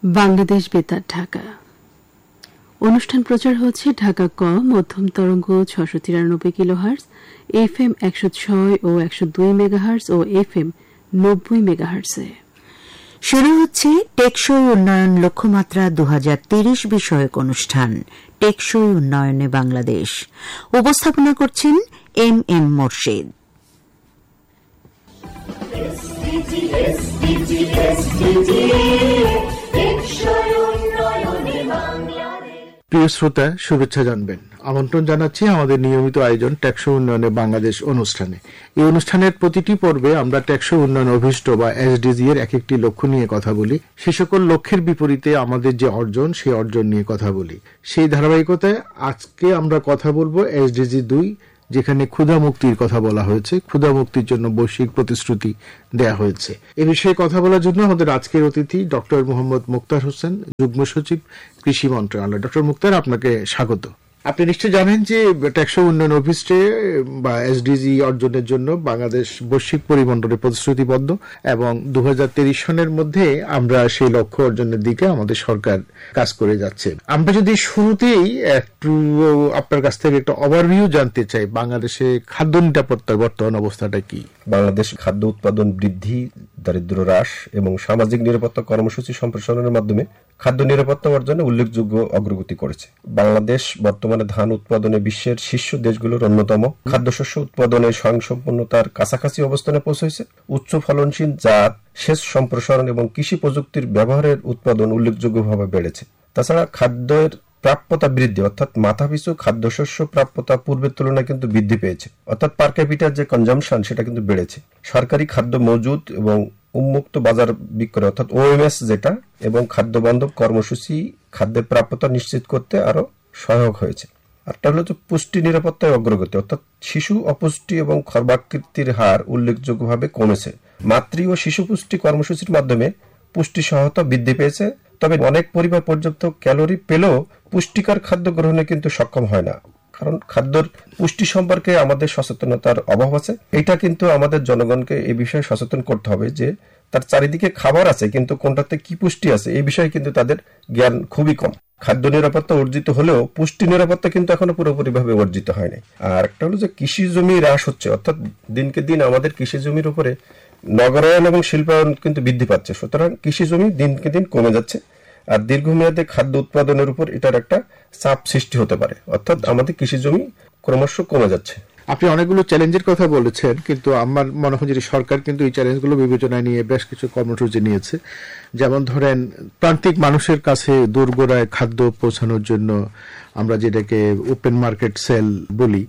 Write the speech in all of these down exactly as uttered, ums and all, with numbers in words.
বাংলাদেশ বেতার ঢাকা। অনুষ্ঠান প্রচার হচ্ছে ঢাকা ক মধ্যম তরঙ্গ ছশো তিরানব্বই কিলোহার্টজ, এফ এম একশো ছয় ও একশো দুই মেগাহার্টজ ও এফ এম নব্বই মেগাহার্টজে। শুরু হচ্ছে টেকসই উন্নয়ন লক্ষ্যমাত্রা দু হাজার তিরিশ বিষয়ক অনুষ্ঠান টেকসই উন্নয়নে বাংলাদেশ। উপস্থাপনা করছেন এম এম মোর্শেদ। প্রিয় শ্রোতা, শুভেচ্ছা জানবেন, আমন্ত্রণ জানাচ্ছি আমাদের নিয়মিত আয়োজন টেকসই উন্নয়নে বাংলাদেশ অনুষ্ঠানে। এই অনুষ্ঠানের প্রতিটি পর্বে আমরা টেকসই উন্নয়ন অভিষ্ট বা এসডিজি এর এক একটি লক্ষ্য নিয়ে কথা বলি। সে সকল লক্ষ্যের বিপরীতে আমাদের যে অর্জন, সেই অর্জন নিয়ে কথা বলি। সেই ধারাবাহিকতায় আজকে আমরা কথা বলবো এসডিজি দুই, যেখানে ক্ষুধা মুক্তির কথা বলা হয়েছে। ক্ষুধা মুক্তির জন্য বৈশ্বিক প্রতিশ্রুতি দেয়া হয়েছে। এ বিষয়ে কথা বলার জন্য আমাদের আজকের অতিথি ডক্টর মোহাম্মদ মুক্তার হোসেন, যুগ্ম সচিব, কৃষি মন্ত্রণালয়। ডক্টর মুক্তার, আপনাকে স্বাগত। আপনি নিশ্চয় জানেন যে টেকসই উন্নয়ন অভিষ্টে বা এসডিজি অর্জনের জন্য বাংলাদেশ বৈশ্বিক পরিমণ্ডলে প্রতিশ্রুতিবদ্ধ এবং দু হাজার তিরিশ সনের মধ্যে আমরা সেই লক্ষ্য অর্জনের দিকে আমাদের সরকার কাজ করে যাচ্ছে। আমরা যদি শুরুতেই একটু আপনার কাছ থেকে একটা ওভারভিউ জানতে চাই, বাংলাদেশে খাদ্য নিরাপত্তার বর্তমান অবস্থাটা কি? বাংলাদেশ খাদ্য উৎপাদন বৃদ্ধি, দারিদ্র্য হ্রাস এবং সামাজিক নিরাপত্তা কর্মসূচি সম্প্রসারণের মাধ্যমে খাদ্য নিরাপত্তা অর্জনে উল্লেখযোগ্য অগ্রগতি করেছে। বাংলাদেশ বর্তমানে ধান উৎপাদনে বিশ্বের শীর্ষ দেশগুলোর অন্যতম। খাদ্যশস্য উৎপাদনে স্বয়ংসম্পূর্ণতার কাছাকাছি অবস্থানে পৌঁছেছে। উচ্চ ফলনশীল জাত, সেচ সম্প্রসারণ এবং কৃষি প্রযুক্তির ব্যবহারের উৎপাদন উল্লেখযোগ্যভাবে বেড়েছে। তাছাড়া খাদ্যের প্রাপ্যতা বৃদ্ধি, অর্থাৎ মাথাপিছু খাদ্যশস্য প্রাপ্যতা পূর্বের তুলনায় কিন্তু বৃদ্ধি পেয়েছে, অর্থাৎ পার ক্যাপিটাল যে কনজাম্পশন সেটা কিন্তু বেড়েছে। সরকারি খাদ্য মজুদ এবং উন্মুক্ত বাজার বিক্রয় অর্থাৎ ওএমএস যেটা এবং খাদ্য বান্ধব কর্মসূচি খাদ্যের প্রাপ্যতা নিশ্চিত করতে আরো সহায়ক হয়েছে। আরটা হলো যে পুষ্টি নিরাপত্তায় অগ্রগতি, অর্থাৎ শিশু অপুষ্টি এবং খর্বাকৃতির হার উল্লেখযোগ্যভাবে কমেছে। মাতৃ ও শিশু পুষ্টি কর্মসূচির মাধ্যমে পুষ্টি সহায়তা বৃদ্ধি পেয়েছে। তবে অনেক পরিবার পর্যাপ্ত ক্যালোরি পেলেও পুষ্টিকর খাদ্য গ্রহণে কিন্তু সক্ষম হয় না, কারণ খাদ্যের পুষ্টি সম্পর্কে আমাদের সচেতনতার অভাব আছে। এটা কিন্তু আমাদের জনগণকে এই বিষয়ে সচেতন করতে হবে যে তার চারিদিকে খাবার আছে কিন্তু কোনটাতে কি পুষ্টি আছে এই বিষয়ে কিন্তু তাদের জ্ঞান খুবই কম। খাদ্য নিরাপত্তা অর্জিত হলেও পুষ্টি নিরাপত্তা কিন্তু এখনো পুরোপুরিভাবে অর্জিত হয়নি। আর একটা হলো যে কৃষি জমি হ্রাস হচ্ছে, অর্থাৎ দিনকে দিন আমাদের কৃষি জমির উপরে নগরায়ন এবং শিল্পায়ন কিন্তু বৃদ্ধি পাচ্ছে। সুতরাং কৃষি জমি দিনকে দিন কমে যাচ্ছে আর দীর্ঘমেয়াদে খাদ্য উৎপাদনের উপর এটার একটা চাপ সৃষ্টি হতে পারে, অর্থাৎ আমাদের কৃষি জমি ক্রমশ কমে যাচ্ছে। আপনি অনেকগুলো চ্যালেঞ্জের কথা বলেছেন, কিন্তু আমার মনে হয় যে সরকার কিন্তু এই চ্যালেঞ্জগুলো বিবেচনায় নিয়ে বেশ কিছু কর্মসূচি নিয়েছে। যেমন ধরেন, প্রান্তিক মানুষের কাছে দোরগোড়ায় খাদ্য পৌঁছানোর জন্য আমরা যেটাকে ওপেন মার্কেট সেল বলি,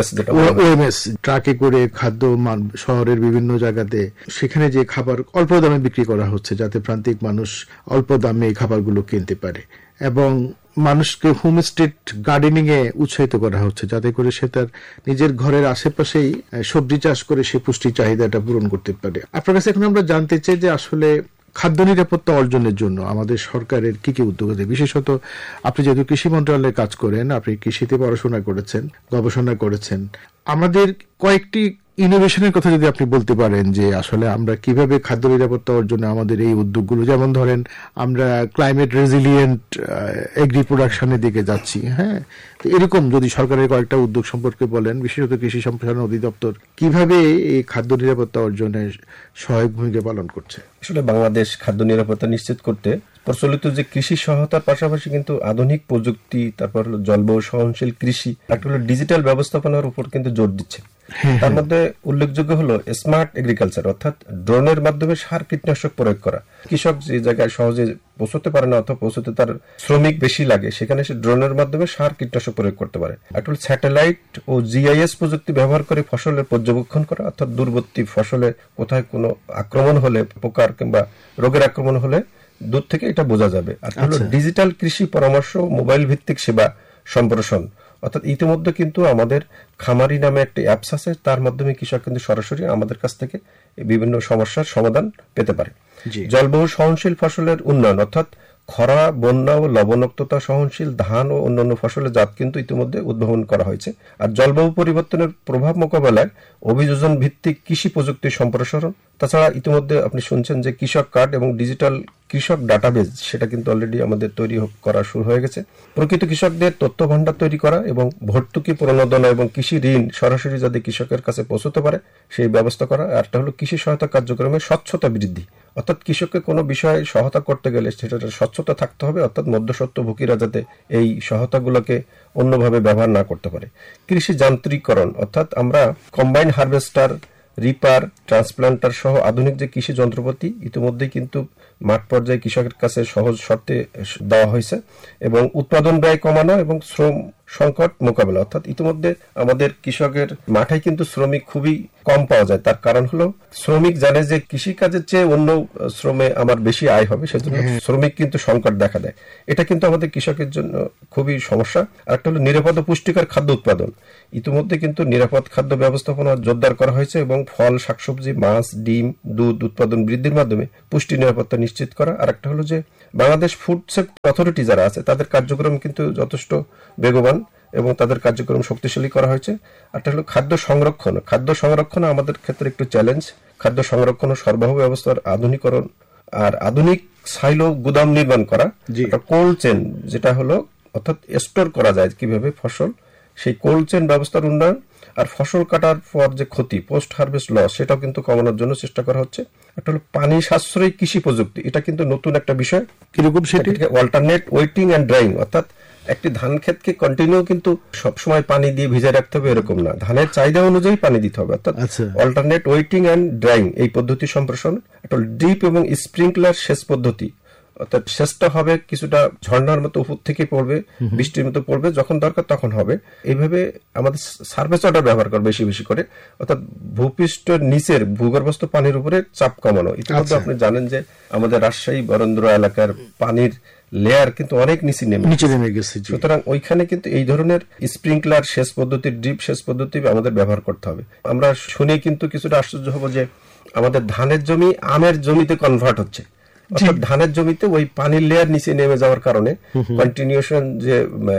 ওএমএস, ট্রাকে করে খাদ্য শহরের বিভিন্ন জায়গাতে সেখানে যে খাবার অল্প দামে বিক্রি করা হচ্ছে যাতে প্রান্তিক মানুষ অল্প দামে এই খাবারগুলো কিনতে পারে, এবং মানুষকে হোম স্টেট গার্ডেনিং এ উৎসাহিত করা হচ্ছে যাতে করে সে তার নিজের ঘরের আশেপাশেই সবজি চাষ করে সে পুষ্টি চাহিদাটা পূরণ করতে পারে। আপনার কাছে এখন আমরা জানতে চাই যে আসলে খাদ্য নিরাপত্তা অর্জনের জন্য আমাদের সরকারের কি কি উদ্যোগ আছে। বিশেষত আপনি যেহেতু কৃষি মন্ত্রণালয়ে কাজ করেন, আপনি কৃষিতে পড়াশোনা করেছেন, গবেষণা করেছেন, আমাদের কয়েকটি ইনোভেশনের কথা যদি আপনি বলতে পারেন যে আসলে আমরা কিভাবে খাদ্য নিরাপত্তা অর্জনে আমাদের এই উদ্যোগগুলো, যেমন ধরেন আমরা ক্লাইমেট রেজিলিয়েন্ট এগ্রি প্রোডাকশনের দিকে যাচ্ছি, হ্যাঁ, তো এরকম যদি সরকারের কয়েকটা উদ্যোগ সম্পর্কে বলেন, বিশেষত কৃষি সম্প্রসারণ অধিদপ্তর কিভাবে এই খাদ্য নিরাপত্তা অর্জনে সহায়ক ভূমিকা পালন করছে। আসলে বাংলাদেশ খাদ্য নিরাপত্তা নিশ্চিত করতে প্রচলিত যে কৃষি সহায়তার পাশাপাশি কিন্তু আধুনিক প্রযুক্তি, তারপর হলো জলবায়ু সহনশীল কৃষি, একটা হলো ডিজিটাল ব্যবস্থাপনার উপর কিন্তু জোর দিচ্ছে। তার মধ্যে উল্লেখযোগ্য হলো স্মার্ট এগ্রিকালচার, অর্থাৎ ড্রোনের মাধ্যমে সার কীটনাশক প্রয়োগ করা। কৃষক যে জায়গায় সহজে পৌঁছতে পারে না অথবা পৌঁছতে তার শ্রমিক বেশি লাগে, সেখানে সে ড্রোনের মাধ্যমে সার কীটনাশক প্রয়োগ করতে পারে। একটা হলো স্যাটেলাইট ও জিআইএস প্রযুক্তি ব্যবহার করে ফসলের পর্যবেক্ষণ করা, অর্থাৎ দূরবর্তী ফসলে কোথায় কোনো আক্রমণ হলে, পোকার কিংবা রোগের আক্রমণ হলে দূর থেকে এটা বোঝা যাবে। আর হলো ডিজিটাল কৃষি পরামর্শ, মোবাইল ভিত্তিক সেবা সম্প্রসারণ, অর্থাৎ ইতিমধ্যে কিন্তু আমাদের খামারি নামে একটা অ্যাপস আছে, তার মাধ্যমে কৃষক কিন্তু সরাসরি আমাদের কাছ থেকে বিভিন্ন সমস্যার সমাধান পেতে পারে। জলবায়ু সহনশীল ফসলের উন্নয়ন, অর্থাৎ খরা, বন্যা ও লবণাক্ততা সহনশীল ধান ও অন্যান্য ফসলের জাত কিন্তু ইতিমধ্যে উদ্ভাবন করা হয়েছে। আর জলবায়ু পরিবর্তনের প্রভাব মোকাবেলায় অভিযোজন ভিত্তিক কৃষি প্রযুক্তির সম্প্রসারণ। তাছাড়া ইতিমধ্যে আপনি শুনছেন যে কৃষক কার্ড এবং ডিজিটাল কৃষক ডাটাবেজ সেটা কিন্তু অলরেডি আমাদের তৈরি করা শুরু হয়ে গেছে। প্রকৃত কৃষকদের তথ্য ভান্ডার তৈরি করা এবং ভর্তুকি প্রণোদনা এবং কৃষি ঋণ সরাসরি যাতে কৃষকের কাছে পৌঁছতে পারে সেই ব্যবস্থা করা। আর একটা হলো কৃষি সহায়তা কার্যক্রমের স্বচ্ছতা বৃদ্ধি, অর্থাৎ কৃষককে কোনো বিষয়ে সহায়তা করতে গেলে সেটার স্বচ্ছতা থাকতে হবে, অর্থাৎ মধ্যস্বত্বভোগীরা যাতে এই সহায়তাগুলোকে অন্যভাবে ব্যবহার না করতে পারে। কৃষি যান্ত্রিকরণ, অর্থাৎ আমরা কম্বাইন হারভেস্টার, রিপার, ট্রান্সপ্লান্টার সহ আধুনিক যে কৃষি যন্ত্রপাতি ইতিমধ্যেই কিন্তু মাঠ পর্যায়ে কৃষকের কাছে সহজ শর্তে দেওয়া হয়েছে এবং উৎপাদন ব্যয় কমানো এবং শ্রম সংকট মোকাবেলা, অর্থাৎ ইতিমধ্যে আমাদের কৃষকের মাঠে কিন্তু শ্রমিক খুবই কম পাওয়া যায়। তার কারণ হলো শ্রমিক জানে যে কৃষি কাজের চেয়ে অন্য শ্রমে আমার বেশি আয় হবে, সেজন্য শ্রমিক কিন্তু সংকট দেখা দেয়। এটা কিন্তু আমাদের কৃষকের জন্য খুবই সমস্যা। আর একটা হলো নিরাপদ ও পুষ্টিকর খাদ্য উৎপাদন। ইতিমধ্যে কিন্তু নিরাপদ খাদ্য ব্যবস্থাপনা জোরদার করা হয়েছে এবং ফল, শাকসবজি, মাছ, ডিম, দুধ উৎপাদন বৃদ্ধির মাধ্যমে পুষ্টি নিরাপত্তা নিশ্চিত করা। আর একটা হলো যে বাংলাদেশ ফুড সেফটি অথরিটি যারা আছে তাদের কার্যক্রম কিন্তু যথেষ্ট বেগবান এবং তাদের কার্যক্রম শক্তিশালী করা হয়েছে। আর একটা হলো খাদ্য সংরক্ষণ। খাদ্য সংরক্ষণ আমাদের ক্ষেত্রে একটু চ্যালেঞ্জ। খাদ্য সংরক্ষণ ও সরবরাহ ব্যবস্থার আধুনিকরণ আর আধুনিক সাইলো গুদাম নির্মাণ করা, একটা কোল্ড চেন যেটা হলো অর্থাৎ স্টোর করা যায় কিভাবে ফসল, সেই কোল্ড চেন ব্যবস্থার উন্নয়ন। আর ফসল কাটার পর যে ক্ষতি, পোস্ট হারভেস্ট লস, সেটাও কিন্তু কমানোর জন্য চেষ্টা করা হচ্ছে। একটা হলো পানি সাশ্রয়ী কৃষি প্রযুক্তি, এটা কিন্তু নতুন একটা বিষয়। কিরকম সেটি? অল্টারনেট ওয়েটিং এন্ড ড্রাইং, অর্থাৎ একটি ধান ক্ষেতকে কন্টিনিউ কিন্তু সবসময় পানি দিয়ে ভিজে রাখতে হবে এরকম না, ধানের চাহিদা অনুযায়ী পানি দিতে হবে, অর্থাৎ অল্টারনেট ওয়েটিং এন্ড ড্রাইং এই পদ্ধতি সম্প্রসারণ। একটা ড্রিপ এবং স্প্রিংকলার সেচ পদ্ধতি, অর্থাৎ সেচটা হবে কিছুটা ঝর্ণার মতো উপর থেকে পড়বে, বৃষ্টির মতো পড়বে, যখন দরকার তখন হবে। এইভাবে আমাদের সার্ফেস ওয়াটার ব্যবহার করবে বেশি বেশি করে, অর্থাৎ ভূপৃষ্ঠের নিচের ভূগর্ভস্থ পানির উপরে চাপ কমানো। ইতিমধ্যে আপনি জানেন যে আমাদের রাজশাহী বরেন্দ্র এলাকার পানির লেয়ার কিন্তু অনেক নিচে নেমে নেমে গেছে, সুতরাং ওইখানে কিন্তু এই ধরনের স্প্রিংকলার সেচ পদ্ধতি, ড্রিপ সেচ পদ্ধতি আমাদের ব্যবহার করতে হবে। আমরা শুনে কিন্তু কিছুটা আশ্চর্য হব যে আমাদের ধানের জমি আমের জমিতে কনভার্ট হচ্ছে, অর্থাৎ ধানের জমিতে ওই পানির লেয়ার নিচে নেমে যাওয়ার কারণে কন্টিনিউশন যে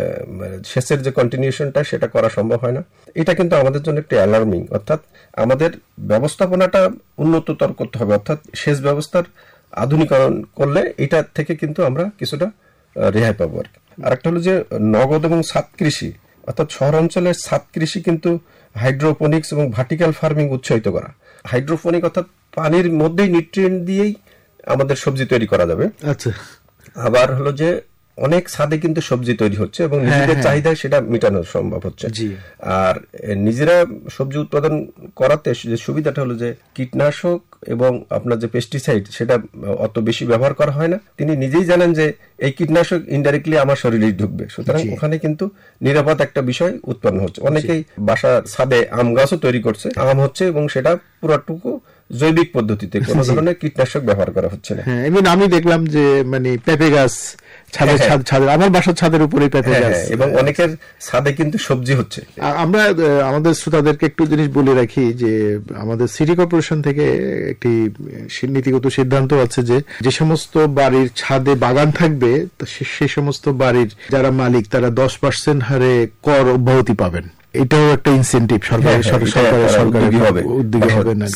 সেচের যে কন্টিনিউশনটা সেটা করা সম্ভব হয় না। এটা কিন্তু আমাদের জন্য একটা অ্যালার্মিং, অর্থাৎ আমাদের ব্যবস্থাপনাটা উন্নততর করতে হবে, অর্থাৎ সেচ ব্যবস্থার আধুনিকরণ করলে এটা থেকে কিন্তু আমরা কিছুটা রেহাই পাবো আর কি। আর একটা হলো যে নগদ এবং ছাদ কৃষি, অর্থাৎ শহর অঞ্চলের ছাদ কৃষি কিন্তু হাইড্রোপনিক্স এবং ভার্টিক্যাল ফার্মিং উৎসাহিত করা। হাইড্রোপনিক অর্থাৎ পানির মধ্যেই নিউট্রিয়েন্ট দিয়েই আমাদের সবজি তৈরি করা যাবে। আচ্ছা, আবার হলো যে অনেক ছাদে কিন্তু সবজি তৈরি হচ্ছে এবং নিজেদের চাহিদা সেটা মেটানো সম্ভব হচ্ছে। আর নিজেরা সবজি উৎপাদন করাতে যে সুবিধাটা হলো যে কীটনাশক এবং আপনার যে পেস্টিসাইড সেটা অত বেশি ব্যবহার করা হয় না। তিনি নিজেই জানেন যে এই কীটনাশক ইনডাইরেক্টলি আমার শরীরে ঢুকবে, সুতরাং ওখানে কিন্তু নিরাপদ একটা বিষয় উৎপন্ন হচ্ছে। অনেকেই বাসার ছাদে আম গাছও তৈরি করছে, আম হচ্ছে এবং সেটা পুরোটুকু জৈবিক পদ্ধতিতে, কোনো ধরনের কীটনাশক ব্যবহার করা হচ্ছে না। আমি দেখলাম যে মানে পেঁপে গাছ আমার বাসার ছাদের উপরে পেঁপে গাছ এবং অনেকের ছাদে কিন্তু সবজি হচ্ছে। আমরা আমাদের শ্রোতাদেরকে একটু জিনিস বলে রাখি যে আমাদের সিটি কর্পোরেশন থেকে একটি নীতিগত সিদ্ধান্ত আছে যে যে সমস্ত বাড়ির ছাদে বাগান থাকবে সে সমস্ত বাড়ির যারা মালিক তারা দশ পার্সেন্ট হারে কর অব্যাহতি পাবেন। এটাও একটা ইনসেন্টিভ সরকারের সরকারের উদ্যোগে হবে না।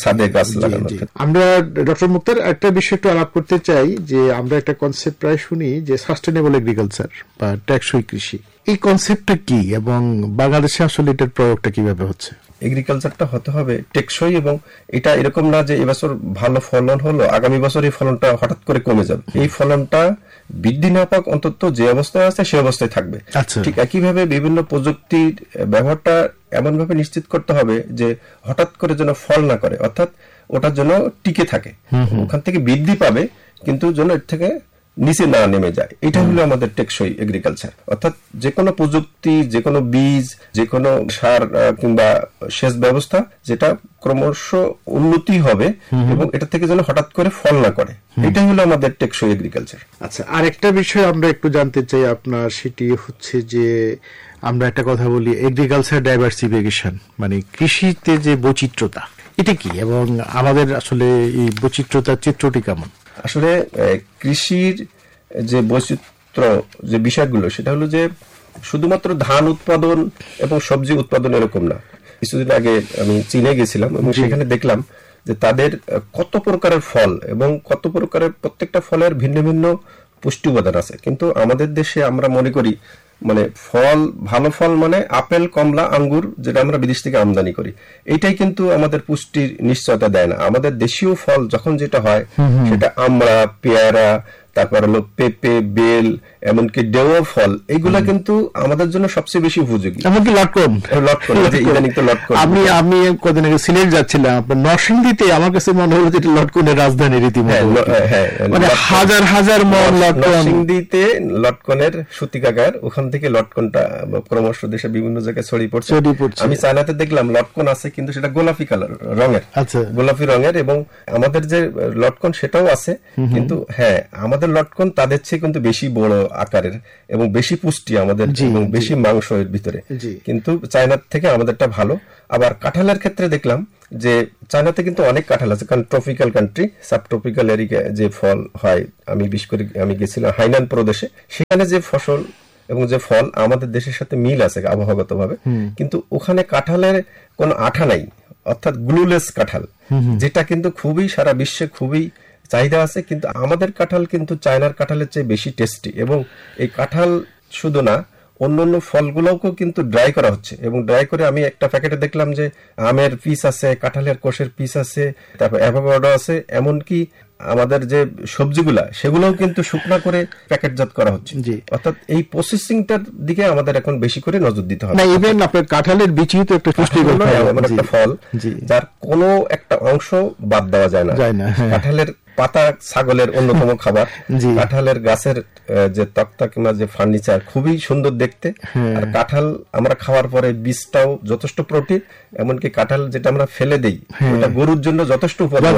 আমরা ডক্টর মুক্তার একটা বিষয় একটু আলাপ করতে চাই যে আমরা একটা কনসেপ্ট প্রায় শুনি যে সাস্টেনেবল এগ্রিকালচার বা টেকসই কৃষি। এই কনসেপ্টটা কি এবং বাংলাদেশে আসলে এটার প্রয়োগটা কিভাবে হচ্ছে? এগ্রিকালচারটা হতে হবে টেকসই এবং এটা এরকম না যে এবছর ভালো ফলন হলো আগামী বছর এই ফলনটা হঠাৎ করে কমে যাবে। এই ফলনটা বৃদ্ধি না পাক অন্তত যে অবস্থায় আছে সে অবস্থায় থাকবে। ঠিক একইভাবে বিভিন্ন প্রযুক্তির ব্যবহারটা এমন ভাবে নিশ্চিত করতে হবে যে হঠাৎ করে যেন ফল না করে, অর্থাৎ ওটার জন্য টিকে থাকে, ওখান থেকে বৃদ্ধি পাবে কিন্তু যেন এর থেকে নিচে না নেমে যায়। এটা হলো আমাদের টেকসই এগ্রিকালচার, অর্থাৎ যে কোনো প্রযুক্তি, যে কোনো বীজ, যে কোনো সার কিংবা সেচ ব্যবস্থা যেটা ক্রমশ উন্নতি হবে এবং এটা থেকে যেন হঠাৎ করে ফল না করে, এটা হলো আমাদের টেকসই এগ্রিকালচার। আচ্ছা, আরেকটা বিষয় আমরা একটু জানতে চাই আপনার, সেটি হচ্ছে যে আমরা একটা কথা বলি এগ্রিকালচার ডাইভার্সিফিকেশন, মানে কৃষিতে যে বৈচিত্র্যতা, এটা কি এবং আমাদের আসলে এই বৈচিত্র্যতার চিত্রটি কেমন? আসলে কৃষির যে বৈচিত্র্য যে বিষয়গুলো সেটা হলো যে শুধুমাত্র ধান উৎপাদন এবং সবজি উৎপাদন এরকম না। কিছুদিন আগে আমি চীনে গেছিলাম এবং সেখানে দেখলাম যে তাদের কত প্রকারের ফল এবং কত প্রকারের প্রত্যেকটা ফলের ভিন্ন ভিন্ন পুষ্টি উপাদান আছে। কিন্তু আমাদের দেশে আমরা মনে করি মানে ফল, ভালো ফল মানে আপেল, কমলা, আঙ্গুর, যেটা আমরা বিদেশ থেকে আমদানি করি, এইটাই কিন্তু আমাদের পুষ্টির নিশ্চয়তা দেয় না। আমাদের দেশীয় ফল যখন যেটা হয় সেটা আমড়া, পেয়ারা, তারপর হলো পেঁপে, বেল, এমনকি ডেওয়া ফল, এইগুলা কিন্তু আমাদের জন্য সবচেয়ে বেশি উপযোগী। এমনকি লটকন, লটকন ইদানিং তো লটকন। আমি আমি কদিন আগে সিলেট যাচ্ছিলাম, আপনার নরসিংদীতে আমার কাছে মনে হলো যে লটকনের রাজধানী রীতিমতো, মানে হাজার হাজার মন লটকন। নরসিংদীতে লটকনের সুতিকাগার, ওখান থেকে লটকনটা ক্রমশ দেশে বিভিন্ন জায়গায় ছড়িয়ে পড়ছে। আমি চায়নাতে দেখলাম লটকন আছে, কিন্তু সেটা গোলাপি কালার রঙের, গোলাপি রঙের, এবং আমাদের যে লটকন সেটাও আছে, কিন্তু হ্যাঁ আমাদের লটকন তাদের চেয়ে কিন্তু বেশি বড় আকারের এবং বেশি পুষ্টি আমাদের, এবং বেশি মাংস এর ভিতরে, কিন্তু চায়নার থেকে আমাদেরটা ভালো। আবার কাঁঠালের ক্ষেত্রে দেখলাম যে চায়নাতে কিন্তু অনেক কাঁঠাল আছে, কারণ ট্রপিক্যাল কান্ট্রি, সাব ট্রপিক্যাল এরিয়ায় যে ফল হয়, আমি বিশেষ করে আমি গেছিলাম হাইনান প্রদেশে, সেখানে যে ফসল এবং যে ফল আমাদের দেশের সাথে মিল আছে আবহাওয়াগত ভাবে, কিন্তু ওখানে কাঁঠালের কোনো আঠা নাই, অর্থাৎ গ্লুলেস কাঁঠাল, যেটা কিন্তু খুবই সারা বিশ্বে খুবই চাহিদা আছে। কিন্তু আমাদের কাঁঠাল কিন্তু চায়নার কাঁঠালের চেয়ে বেশি টেস্টি, এবং এই কাঁঠাল শুধু না, অন্যান্য ফলগুলোকেও কিন্তু ড্রাই করা হচ্ছে, এবং ড্রাই করে আমি একটা প্যাকেটে দেখলাম যে আমের পিস আছে, কাঁঠালের কোষের পিস আছে, তারপর অ্যাভোকাডো আছে, এমনকি আমাদের যে সবজিগুলা সেগুলোও কিন্তু শুকনা করে প্যাকেটজাত করা হচ্ছে। অর্থাৎ এই প্রসেসিংটার দিকে আমাদের এখন বেশি করে নজর দিতে হবে। না, ইভেন আপনার কাঁঠালের বিচি তো একটা পুষ্টিকর একটা ফল, যার কোনো একটা অংশ বাদ দেওয়া যায় না। কাঁঠালের পাতা ছাগলের অন্যতম খাবার, কাঁঠালের গাছের যে তক্তা কিংবা যে ফার্নিচার খুবই সুন্দর দেখতে, আর কাঁঠাল আমরা খাওয়ার পরে বীজটাও যথেষ্ট প্রোটিন, এমনকি কাঁঠাল যেটা আমরা ফেলে দেই এটা গরুর জন্য যথেষ্ট উপযোগী,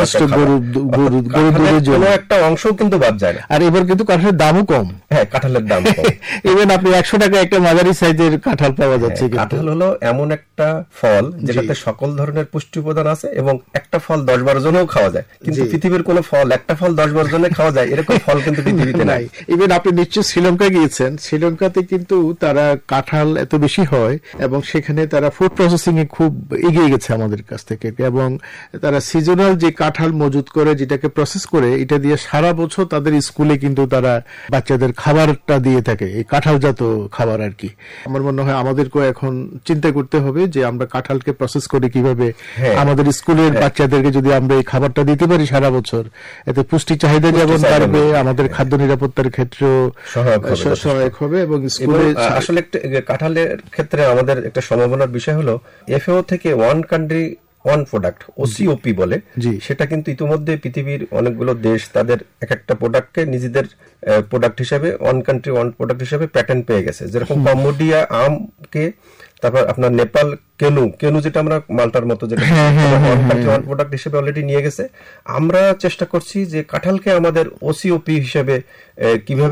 কোনো একটা অংশ কিন্তু বাদ যায় না। আর এবার কিন্তু কাঁঠালের দামও কম। হ্যাঁ, কাঁঠালের দাম কম। ইভেন আপনি একশো টাকা একটা মাঝারি সাইজের কাঁঠাল পাওয়া যাচ্ছে। কাঁঠাল হলো এমন একটা ফল যেটাতে সকল ধরনের পুষ্টি উপাদান আছে, এবং একটা ফল দশ বারো জনেও খাওয়া যায়, কিন্তু পৃথিবীর কোন ফল একটা ফল দশ বারো জনে খাওয়া যায় এরকম ফল কিন্তু পৃথিবীতে নাই। ইভেন আপনি নিশ্চয় শ্রীলঙ্কা গিয়েছেন, শ্রীলঙ্কাতে কিন্তু তারা কাঁঠাল এত বেশি হয়, এবং সেখানে তারা ফুড প্রসেসিং এ খুব এগিয়ে গেছে আমাদের কাছ থেকে, এবং তারা সিজনাল যে কাঁঠাল মজুত করে, যেটাকে প্রসেস করে, এটা দিয়ে সারা বছর তাদের স্কুলে কিন্তু তারা বাচ্চাদের খাবারটা দিয়ে থাকে, এই কাঁঠালজাত খাবার আর কি। আমার মনে হয় আমাদেরকেও এখন চিন্তা করতে হবে যে আমরা কাঁঠালকে প্রসেস করে কিভাবে আমাদের স্কুলের বাচ্চাদেরকে যদি আমরা এই খাবারটা দিতে পারি সারা বছর, এতে পুষ্টি চাহিদা যেমন বাড়বে, আমাদের খাদ্য নিরাপত্তার ক্ষেত্রেও সহায়ক হবে। এবং স্কুলে আসলে কাঁঠালের ক্ষেত্রে আমাদের একটা সম্ভাবনার বিষয় হলো এফএও থেকে ওয়ান কান্ট্রি ওয়ান প্রোডাক্ট, ওসিওপি বলে, সেটা কিন্তু ইতিমধ্যে পৃথিবীর অনেকগুলো দেশ তাদের এক একটা প্রোডাক্টকে নিজেদের প্রোডাক্ট হিসেবে ওয়ান কান্ট্রি ওয়ান প্রোডাক্ট হিসেবে প্যাটেন্ট পেয়ে গেছে। যেরকম কম্বোডিয়া আমকে, তারপর আপনার নেপাল কেনু, কেনু যেটা আমরা মাল্টার মতো যেটা ওয়ান কান্ট্রি ওয়ান প্রোডাক্ট হিসেবে অলরেডি নিয়ে গেছে। আমরা চেষ্টা করছি যে কাঁঠালকে আমাদের ওসিওপি হিসেবে কিভাবে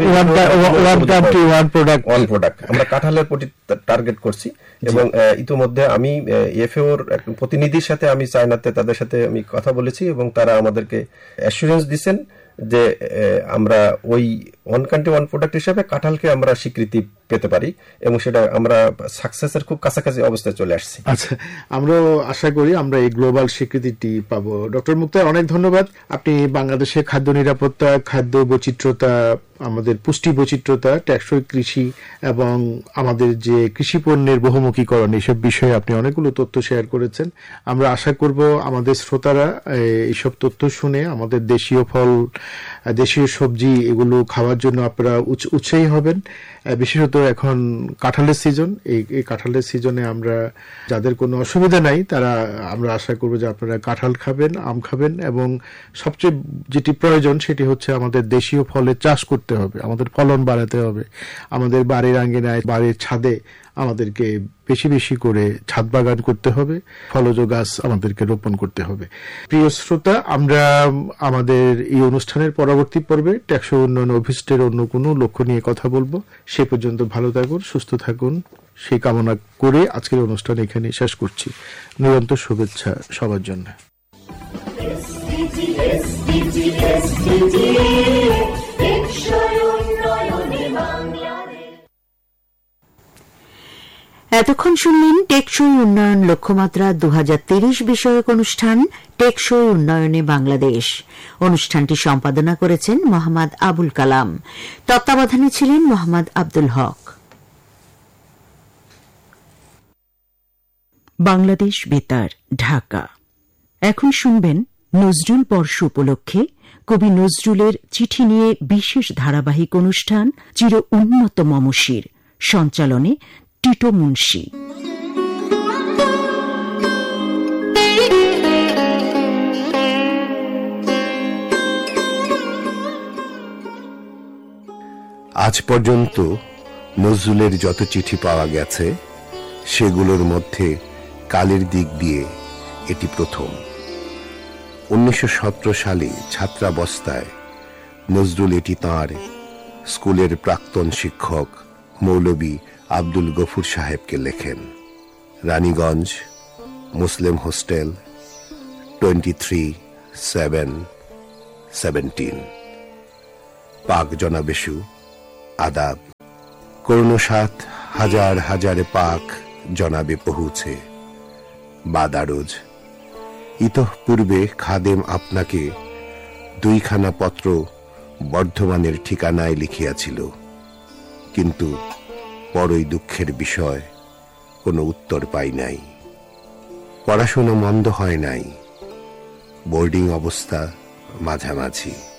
ওয়ান প্রোডাক্ট আমরা কাঁঠালের প্রতি টার্গেট করছি। এবং ইতিমধ্যে আমি এফএওর প্রতিনিধির সাথে আমি চায়নাতে তাদের সাথে আমি কথা বলেছি, এবং তারা আমাদেরকে অ্যাসুরেন্স দিচ্ছেন যে আমরা ওই ওয়ান কান্ট্রি ওয়ান প্রোডাক্ট হিসেবে কাঁঠালকে আমরা স্বীকৃতি পেতে পারি, এবং সেটা আমরা সাকসেসের খুব কাছাকাছি অবস্থায় চলে আসছি। আচ্ছা, আমরাও আশা করি আমরা এই গ্লোবাল স্বীকৃতিটি পাবো। ডক্টর মুক্তার, অনেক ধন্যবাদ। আপনি বাংলাদেশের খাদ্য নিরাপত্তা, খাদ্য বৈচিত্র্যতা, আমাদের পুষ্টি বৈচিত্র্যতা, টেকসই কৃষি এবং আমাদের যে কৃষি পণ্যের বহুমুখীকরণ, এইসব বিষয়ে আপনি অনেকগুলো তথ্য শেয়ার করেছেন। আমরা আশা করব আমাদের শ্রোতারা এইসব তথ্য শুনে আমাদের দেশীয় ফল, দেশীয় সবজি এগুলো খাওয়ার জন্য আপনারা উৎসাহী হবেন। বিশেষত এখন কাঁঠালের সিজন, এই কাঁঠালের সিজনে আমরা যাদের কোনো অসুবিধা নাই তারা, আমরা আশা করবো যে আপনারা কাঁঠাল খাবেন, আম খাবেন, এবং সবচেয়ে যেটি প্রয়োজন সেটি হচ্ছে আমাদের দেশীয় ফলের চাষ করতে হবে, আমাদের ফলন বাড়াতে হবে, আমাদের বাড়ির আঙ্গিনায়, বাড়ির ছাদে আমাদেরকে বেশি বেশি করে ছাদ বাগান করতে হবে, ফলজ গাছ আমাদেরকে রোপণ করতে হবে। প্রিয় শ্রোতা, আমরা আমাদের এই অনুষ্ঠানের পরবর্তী পর্বে টেকসই উন্নয়ন অভিষ্টের অন্য কোনো লক্ষ্য নিয়ে কথা বলবো। সে পর্যন্ত ভালো থাকুন, সুস্থ থাকুন, সেই কামনা করে আজকের অনুষ্ঠান এখানে শেষ করছি। নিরন্তর শুভেচ্ছা সবার জন্য। এতক্ষণ শুনলেন টেকসই উন্নয়ন লক্ষ্যমাত্রা দু হাজার তিরিশ বিষয়ক অনুষ্ঠান টেকসই উন্নয়নে বাংলাদেশ। অনুষ্ঠানটি সম্পাদনা করেছেন মোহাম্মদ আবুল কালাম। তত্ত্বাবধানে ছিলেন মোহাম্মদ আব্দুল হক। বাংলাদেশ বেতার, ঢাকা। এখন শুনবেন নজরুল বর্ষ উপলক্ষে কবি নজরুলের চিঠি নিয়ে বিশেষ ধারাবাহিক অনুষ্ঠান চির উন্নত মমশির, সঞ্চালনে টিটো মুন্সি। আজ পর্যন্ত নজরুলের যত চিঠি পাওয়া গেছে সেগুলোর মধ্যে কালের দিক দিয়ে এটি প্রথম। উনিশশো সতেরো সালে ছাত্রাবস্থায় নজরুল এটি তাঁর স্কুলের প্রাক্তন শিক্ষক মৌলভী আব্দুল গফুর সাহেবকে লেখেন। রানীগঞ্জ, মুসলিম hostel, twenty three seven seventeen. পাক জনাবেশু আদাব, করুণ সাত হাজার হাজারে পাক জনাবে পৌঁছে বাদারোজ। ইতঃপূর্বে খাদেম আপনাকে দুইখানা পত্র বর্ধমানের ঠিকানায় লিখিয়াছিল, কিন্তু বড়ই দুঃখের বিষয়, কোনো উত্তর পাই নাই। পড়াশোনা মন্দ হয় নাই, বোর্ডিং অবস্থা মাঝামাঝি।